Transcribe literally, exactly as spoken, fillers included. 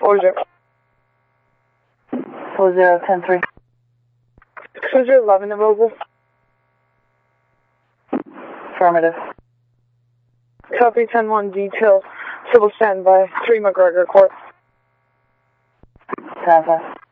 four zero. four zero, ten three. Cruiser eleven available. Affirmative. Copy ten one detail. Civil standby. three McGregor Court. ten five.